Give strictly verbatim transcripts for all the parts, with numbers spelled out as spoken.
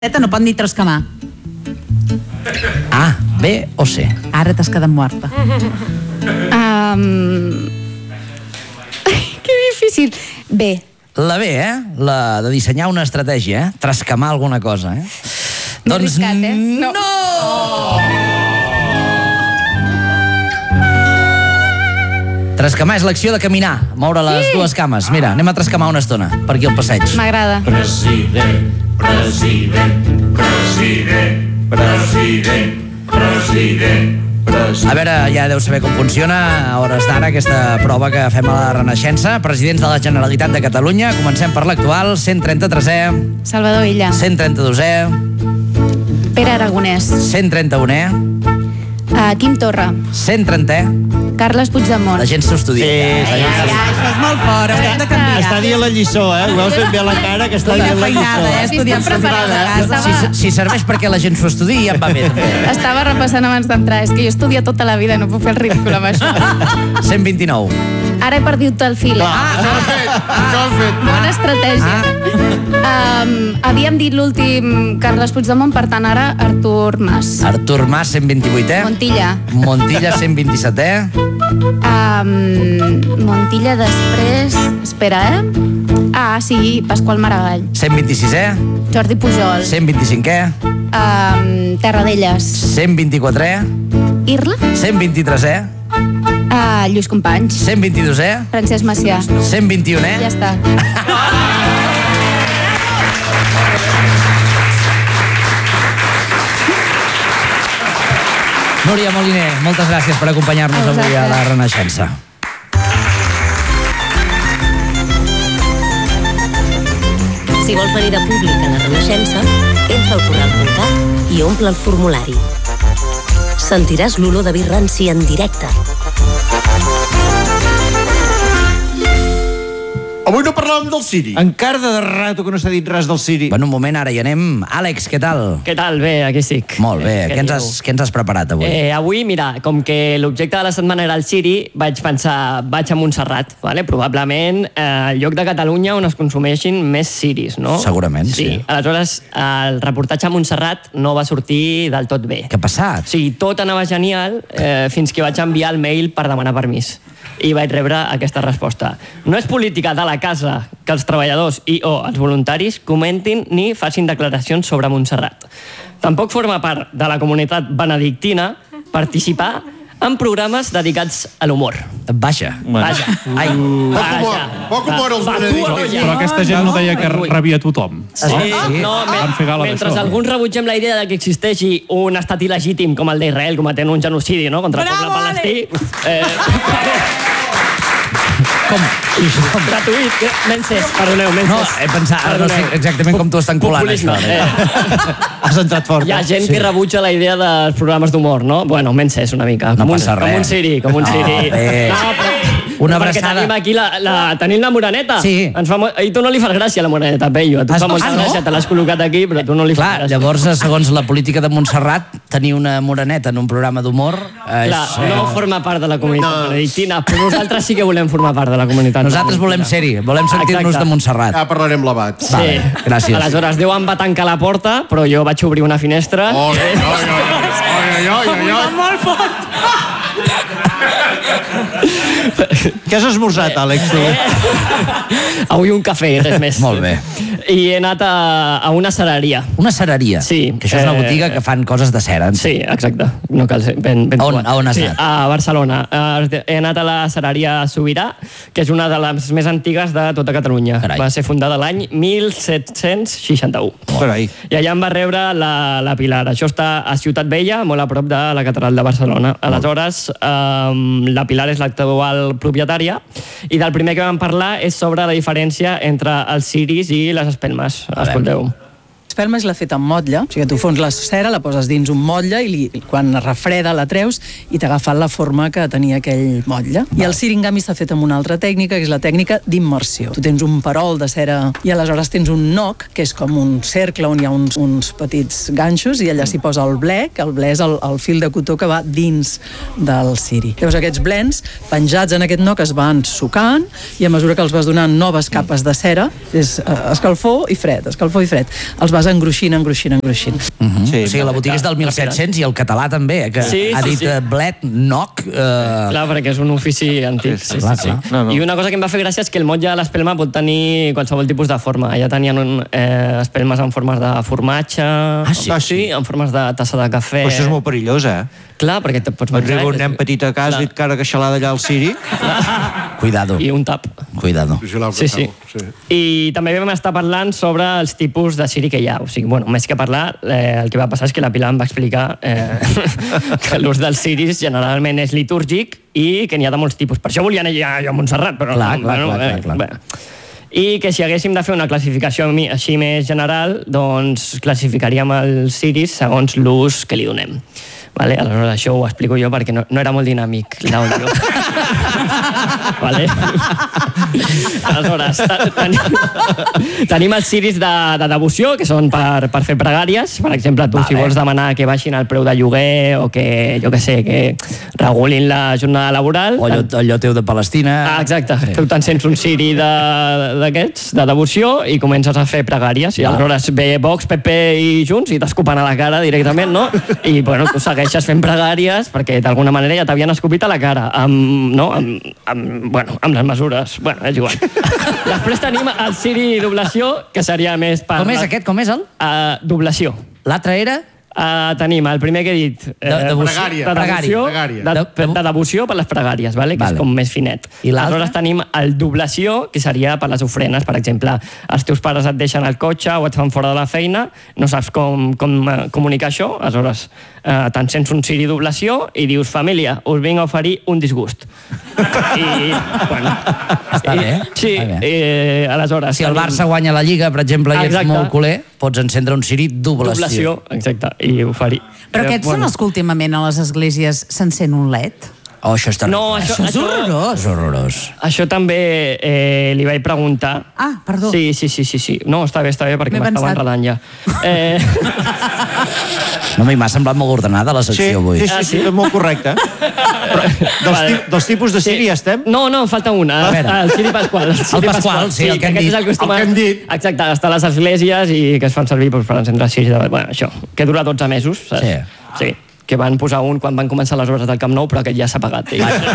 No pot ni trascamar. A, B o C? Ara t'has quedat morta. Um... Que difícil. B. La B, eh? La de dissenyar una estratègia, eh? Trascamar alguna cosa, eh? M'he Doncs arriscat, eh? no! No. Oh! Trascamar és l'acció de caminar, moure les Sí. dues cames. Mira, anem a trascamar una estona per aquí al passeig. M'agrada. President, president, president, president, president, president. A veure, ja deu saber com funciona a hores d'ara aquesta prova que fem a la Renaixença. Presidents de la Generalitat de Catalunya. Comencem per l'actual, cent trenta-tresè, Salvador Illa. cent trenta-dosè, Pere Aragonès. cent trenta-unè, Uh, Quim Torra. cent trentè. Carles Puigdemont. La gent s'ho estudia. Ja, ja, això és molt fort, haurem de canviar. Està dient la lliçó, eh? Ho veus ben bé a la cara, que està dient la lliçó. Feinada, eh? Estudiant preparada. a casa. Estava, Si, si serveix perquè la gent s'ho estudi, ja em va bé. també. estava repassant abans d'entrar. És que jo estudio tota la vida, no puc fer el ridícul amb això. cent vint-i-nou. Ara he perdut el fil. Ah, això ho fet, això ho fet. Bona estratègia. Um, havíem dit l'últim Carles Puigdemont, per tant ara Artur Mas. Artur Mas, cent vint-i-vuitè. Montilla. Montilla, cent vint-i-setè. Um, Montilla després... Espera, eh? Ah, sí, Pasqual Maragall. cent vint-i-sisè. Jordi Pujol. cent vint-i-cinquè. Um, Terradellas. cent vint-i-quatrè. Irla. cent vint-i-tresè. Uh, Lluís Companys. cent vint-i-dosè. Francesc Macià. cent vint-i-unè. Ja està. Núria Moliner, moltes gràcies per acompanyar-nos A avui a la vosaltres. Renaixença. Si vols venir de públic a la Renaixença, entra al corral punt cat i omple el formulari. Sentiràs l'olor de vi ranci en directe. Avui no parlàvem del Siri. Encara de rato que no s'ha dit res del Siri. Bueno, un moment, ara hi anem. Àlex, què tal? Què tal? Bé, aquí estic. Molt bé. Què Què ens diu? has, què ens has preparat avui? Eh, avui, mira, com que l'objecte de la setmana era el Siri, vaig pensar, vaig a Montserrat, vale? Probablement eh, el lloc de Catalunya on es consumeixin més Siris, no? Segurament, sí. Sí. Aleshores, el reportatge a Montserrat no va sortir del tot bé. Què ha passat? O sigui, tot anava genial eh, fins que vaig enviar el mail per demanar permís. I vaig rebre aquesta resposta. No és política de la casa que els treballadors i o els voluntaris comentin ni facin declaracions sobre Montserrat. Tampoc forma part de la comunitat benedictina participar en programes dedicats a l'humor. Vaja. Vaja. Ai. Vaja. Poc humor als Va, benedictins. va, va, Però aquesta gent no deia que rebia tothom. Sí, no, Van fer gala mentre d'això. alguns rebutgem la idea de que existeixi un estat il·legítim com el d'Israel cometent un genocidi, no?, contra el Bravo, poble palestí. Eh, Com? gratuït, eh? Menses, perdoneu, menses. No, he pensat, ara no sé Perdoneu. exactament com t'ho estan colant, Populisme, això. eh? Has entrat fort. Hi ha gent que rebutja la idea dels programes d'humor, no? Bueno, menses una mica. No com passa un, res. Com un Siri, com un No, Siri. bé. No, però, Una perquè abraçada. tenim aquí la, la, tenim la Moreneta. Sí. Ens fa, mo- I tu no li fas gràcia a la Moreneta, Peyu. A tu Ah, fa molta ah, no? gràcia, te l'has col·locat aquí, però tu no li fas Clar, gràcia. llavors, segons la política de Montserrat, tenir una moreneta en un programa d'humor... eh, Clar, és, no forma part de la comunitat benedictina, però nosaltres sí que volem formar part de la comunitat. Nosaltres volem ser-hi, volem sentir-nos de Montserrat. Ja parlarem l'abat. Sí. Vale, gràcies. Aleshores, Déu em va tancar la porta, però jo vaig obrir una finestra. Oi, oi, oi, oi, oi, oi, oi. Molt fort. Què has esmorzat, Àlex? tu? Avui un cafè, res més. Molt bé. I he anat a, a una cereria. Una cereria. Sí. Que això és una Eh, botiga que fan coses de cera. Sí, exacte. No cal ser ben, ben A on- trobat. a on has sí, anat? A Barcelona. Eh, He anat a la cereria Sobirà, que és una de les més antigues de tota Catalunya. Carai. Va ser fundada l'any mil set-cents seixanta-u. Carai. I allà em va rebre la, la Pilar. Això està a Ciutat Vella, molt a prop de la catedral de Barcelona. Aleshores, eh, la Pilar és l'actual propietària i del primer que vam parlar és sobre la diferència entre els ciris i les espelmes. Escolteu. L'espelma és la feta amb motlle, o sigui que tu fons la cera, la poses dins un motlle i li, quan es refreda la treus i t'ha agafat la forma que tenia aquell motlle. I el ciri, en canvi, està fet amb una altra tècnica, que és la tècnica d'immersió. Tu tens un perol de cera i aleshores tens un noc, que és com un cercle on hi ha uns, uns petits ganxos i allà s'hi posa el ble, que el ble és el, el fil de cotó que va dins del ciri. Llavors aquests blens, penjats en aquest noc, es van sucant i a mesura que els vas donant noves capes de cera, és eh, escalfor i fred, escalfor i fred, els vas engruixint, engruixint, engruixint. Uh -huh. Sí, o sigui, la botiga és del mil set-cents i el català també, eh, que Sí, ha sí, dit sí. eh, blet, noc... Eh... Clar, perquè és un ofici antic. Sí, sí, clar, sí. clar. No, no. I una cosa que em va fer gràcia és que el motlle de l'espelma pot tenir qualsevol tipus de forma. Ja tenien un, eh, espelmes en formes de formatge, Ah, sí? sí, en formes de tassa de cafè. Però això és molt perillós, eh? Clar, perquè te pots Et menjar... arriba un nen petit a casa i et cara queixalada allà al Siri. Cuidado. I un tap. Cuidado. Sí, sí. I també vam estar parlant sobre els tipus de Siri que hi ha. O sigui, bueno, més que parlar, eh, el que va passar és que la Pilar em va explicar eh, que l'ús dels Siris generalment és litúrgic i que n'hi ha de molts tipus. Per això volia anar jo a Montserrat, però... Clar, clar, bueno, clar, clar, eh, clar. Bé. I que si haguéssim de fer una classificació així més general, doncs classificaríem els Siris segons l'ús que li donem. Vale? Aleshores, això ho explico jo perquè no, no era molt dinàmic l'àudio. Vale? Aleshores, ten, tenim els Siris de, de devoció, que són per, per fer pregàries. Per exemple, tu, vale. Si vols demanar que baixin el preu de lloguer o que, jo què sé, que regulin la jornada laboral... O allò, allò teu de Palestina... Ah, exacte. Sí. Tu t'encens un Siri d'aquests, de, de devoció, i comences a fer pregàries. I aleshores ve Vox, P P i Junts i t'escupen a la cara directament, no? I, bueno, tu segueixes fent pregàries perquè d'alguna manera ja t'havien escopit a la cara amb, no? amb, amb, bueno, amb les mesures. Bueno, és igual. Després tenim el Siri doblació, que seria més per... Com és aquest? Com és el? Uh, doblació. L'altre era? Uh, tenim el primer que he dit, eh, de, de, pregària. de, devoció, Pregària. de, de, de devoció per les pregàries, vale? Que Vale. és com més finet. I l'altre? Aleshores tenim el doblació, que seria per les ofrenes. Per exemple, els teus pares et deixen al cotxe o et fan fora de la feina, no saps com, com eh, comunicar això, aleshores eh, t'encens un Siri doblació i dius, família, us vinc a oferir un disgust. I, bueno... Està bé. I, sí, Està bé. eh, aleshores... Si el tenim- Barça guanya la Lliga, per exemple, i ets Exacte. molt culer, pots encendre un Siri doblació. Doblació, exacte, i oferir. Però aquests són els que últimament a les esglésies s'encén un led? Oh, això és terrible. No, això, Això és horrorós. És horrorós. Això també eh, li vaig preguntar. Ah, perdó. Sí, sí, sí, sí, sí. No, està bé, està bé, perquè M'he m'estava pensat. enredant ja. Eh... No, a mi m'ha semblat molt ordenada la Sí, secció avui. sí, sí, sí, és molt correcte. Però, dels, Vale. ti, dels tipus de Siri ja estem? No, no, em falta una. A veure. El Siri Pasqual. El, Siri El Pasqual, sí, el que hem aquest dit. És el, costuma... El que hem dit. Exacte, està a les esglésies i que es fan servir doncs, per encendre Siri. De... Bueno, això, que dura dotze mesos, saps? Sí. Sí, que van posar un quan van començar les obres del Camp Nou, però aquest ja s'ha apagat. I...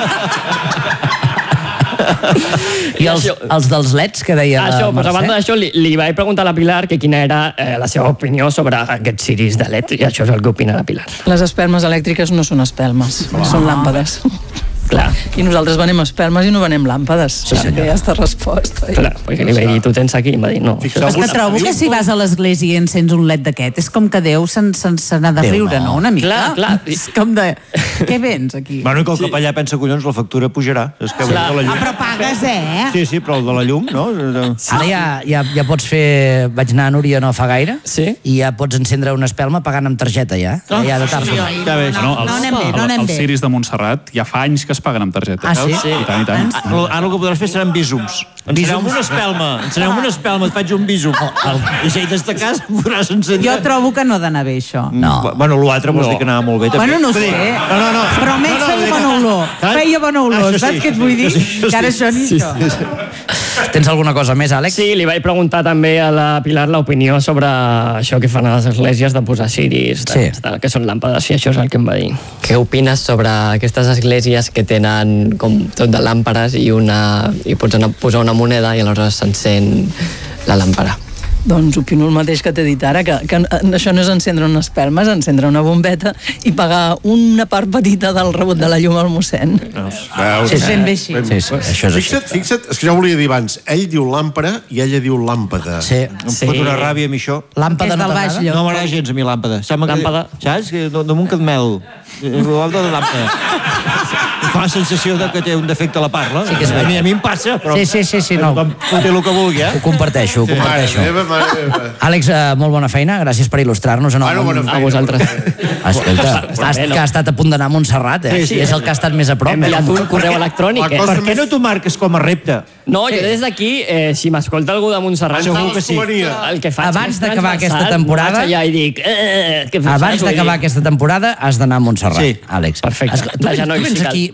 I els, els dels leds que deia la Això, doncs, a Mercè? banda d'això, li, li vaig preguntar a la Pilar que quina era eh, la seva opinió sobre aquests Siris de L E D, i això és el que opina la Pilar. Les espelmes elèctriques no són espelmes, són làmpades. Clar. I nosaltres venem espelmes i no venem làmpades. Sí, senyor. Ja està resposta. Clar, perquè li vaig dir, tu tens aquí, i em va dir, no. Però és que trobo que si vas a l'església i encens un led d'aquest, és com que Déu se'n se, se n'ha de Déu, riure, no. no? Una mica. Clar, clar. És com de... Què vens aquí? Bueno, i que el capellà pensa, collons, la factura pujarà. És que Clar. de la Ah, llum. però pagues, eh? Sí, sí, però el de la llum, no? Ara ja, ja, ja pots fer... Vaig anar a Núria no fa gaire Sí? i ja pots encendre una espelma pagant amb targeta, ja. Ah, ja de tard. Ja veig. No, no anem bé, no anem els bé. Siris de Montserrat ja fa anys que es paguen amb targeta. Ah, sí? Sí. I tant, i tant. Ara, ara el que podràs fer seran bísums. Enceneu una espelma, enceneu una espelma, et faig un bísum. I si des de casa podràs encendre... Jo trobo que no ha d'anar bé, això. No. Bueno, l'altre vols dir que anava molt bé, també. Bueno, no ho sé. No, no, no. Però almenys No, no, feia dic- bona olor. Saps? Feia bona olor, Això sí, saps què et vull dir? això sí, això Que ara sí. això ni això. Tens alguna cosa més, Àlex? Sí, li vaig preguntar també a la Pilar l'opinió sobre això que fan a les esglésies de posar ciris, de, Sí. de, que són làmpades, i això és el que em va dir. Què opines sobre aquestes esglésies que tenen com tot de làmperes i, una, i pots anar, posar una moneda i aleshores s'encén la làmpara? Doncs opino el mateix que t'he dit ara, que, que això no és encendre una espelma, és encendre una bombeta i pagar una part petita del rebut de la llum al mossèn. Veus? És ben bé així. Sí, sí, això és així. Fixa't, fixa't, és que ja ho volia dir abans. Ell diu làmpara i ella diu làmpada. Sí. Em fot una ràbia a mi això. Làmpada És no del Baix t'agrada? Lloc. No m'agrada gens a mi làmpada. Sembla que- Làmpada. Saps? Que no- damunt que et mel. L'altre de làmpada. Em fa la sensació de que té un defecte a la parla. Sí que és a, mi, a mi em passa, però... Sí, sí, sí, sí, no. Com pot dir el que vulgui, eh? Ho comparteixo, ho comparteixo. Mare meva, mare meva. Àlex, eh, molt bona feina, gràcies per il·lustrar-nos en el Bueno, món. bona feina. A vosaltres. Escolta, has, que ha estat a punt d'anar a Montserrat, eh? Sí, sí. És el que ha estat més a prop. Hem enviat un correu electrònic, la eh? cosa Per què no t'ho marques com a repte? No, jo des d'aquí, eh, si m'escolta algú de Montserrat, Segur que sí. el que faig Abans més d'acabar aquesta transversal, temporada- vaig allà i dic... Eh, què fas? Abans Vull d'acabar dir, aquesta temporada has d'anar a Montserrat, Sí. Àlex. Perfecte. Esclar, tu, De vens, genolls tu vens, ficat. aquí,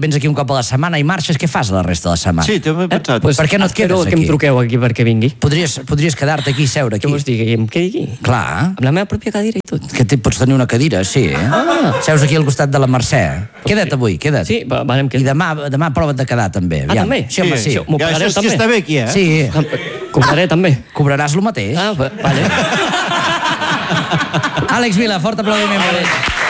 vens aquí un cop a la setmana i marxes, què fas la resta de la setmana? Sí, també he pensat. Pues Per què no et espero quedes que em aquí? truqueu aquí perquè vingui. Podries, podries quedar-te aquí, seure Què aquí. vols dir? Que em quedi aquí? Clar. Amb la meva pròpia cadira i tot. Que pots tenir una cadira, sí. Ah. Seus aquí al costat de la Mercè. Queda't avui, queda't. Sí, va, vale, em I quedo. demà, demà prova't de quedar, també. Ah, també? Sí, home, sí. M'ho Ja, pagareu això sí també? està bé aquí, eh? Sí. Cobraré també. Cobraràs el mateix. Ah, va- vale. Àlex Vila, fort aplaudiment per ell.